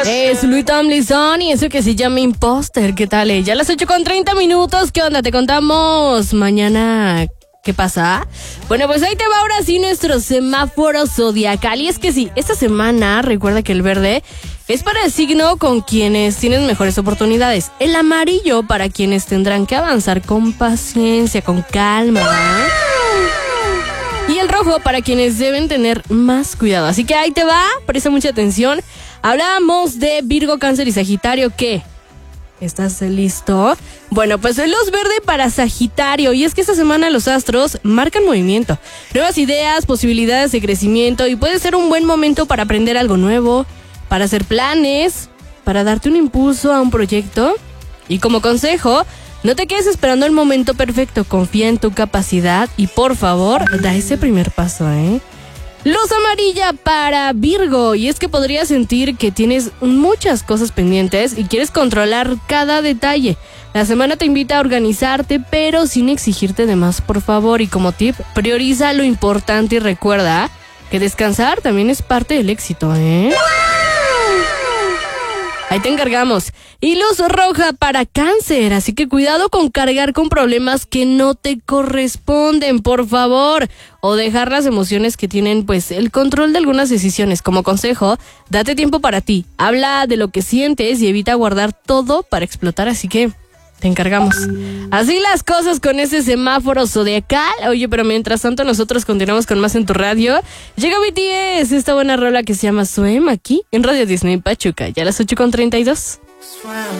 Es Louis Tomlinson y eso que se llama Imposter. ¿Qué tal? Ya a las 8:30. ¿Qué onda? Te contamos mañana. ¿Qué pasa? Bueno, pues ahí te va ahora sí nuestro semáforo zodiacal. Y es que sí, esta semana recuerda que el verde es para el signo con quienes tienen mejores oportunidades. El amarillo para quienes tendrán que avanzar con paciencia, con calma, ¿eh? Y el rojo para quienes deben tener más cuidado. Así que ahí te va, presta mucha atención. Hablábamos de Virgo, Cáncer y Sagitario. ¿Qué? ¿Estás listo? Bueno, pues luz verde para Sagitario. Y es que esta semana los astros marcan movimiento, nuevas ideas, posibilidades de crecimiento. Y puede ser un buen momento para aprender algo nuevo, para hacer planes, para darte un impulso a un proyecto. Y como consejo, no te quedes esperando el momento perfecto. Confía en tu capacidad y por favor, da ese primer paso, ¿eh? Luz amarilla para Virgo, y es que podrías sentir que tienes muchas cosas pendientes y quieres controlar cada detalle. La semana te invita a organizarte, pero sin exigirte de más, por favor. Y como tip, prioriza lo importante y recuerda que descansar también es parte del éxito, ¿eh? Ahí te encargamos. Y luz roja para Cáncer, así que cuidado con cargar con problemas que no te corresponden, por favor. O dejar las emociones que tienen, pues, el control de algunas decisiones. Como consejo, date tiempo para ti. Habla de lo que sientes y evita guardar todo para explotar, así que te encargamos. Así las cosas con ese semáforo zodiacal. Oye, pero mientras tanto nosotros continuamos con más en tu radio. Llega BTS, esta buena rola que se llama Swim aquí en Radio Disney Pachuca. Ya a las 8:32.